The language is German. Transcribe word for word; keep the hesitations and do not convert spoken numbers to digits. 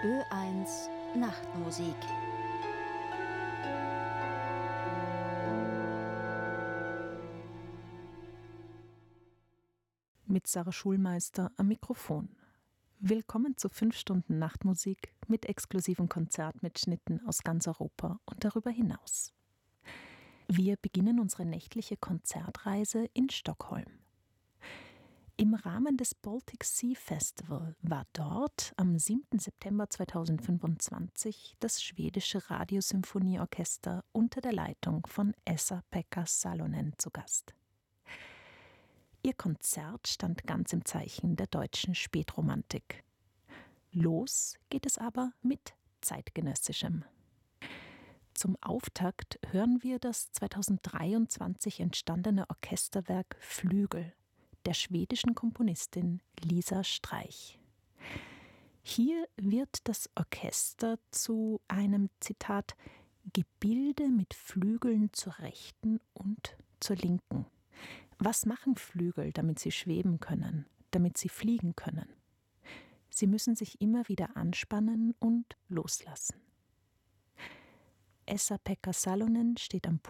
Ö eins Nachtmusik. Mit Sarah Schulmeister am Mikrofon. Willkommen zu fünf Stunden Nachtmusik mit exklusiven Konzertmitschnitten aus ganz Europa und darüber hinaus. Wir beginnen unsere nächtliche Konzertreise in Stockholm. Im Rahmen des Baltic Sea Festival war dort am siebten September zweitausendfünfundzwanzig das schwedische Radiosymphonieorchester unter der Leitung von Esa-Pekka Salonen zu Gast. Ihr Konzert stand ganz im Zeichen der deutschen Spätromantik. Los geht es aber mit zeitgenössischem. Zum Auftakt hören wir das zweitausenddreiundzwanzig entstandene Orchesterwerk Flügel der schwedischen Komponistin Lisa Streich. Hier wird das Orchester zu einem, Zitat, Gebilde mit Flügeln zur rechten und zur linken. Was machen Flügel, damit sie schweben können, damit sie fliegen können? Sie müssen sich immer wieder anspannen und loslassen. Esa-Pekka Salonen steht am